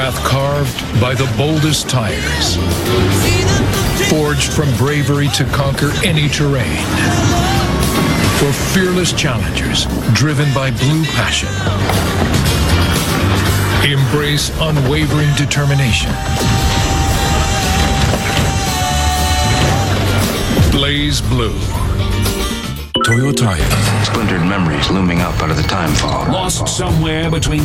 path carved by the boldest tires. Forged from bravery to conquer any terrain. For fearless challengers driven by blue passion. Embrace unwavering determination. Blaze Blue. Toyota. Splintered memories looming up out of the time fog. Lost somewhere between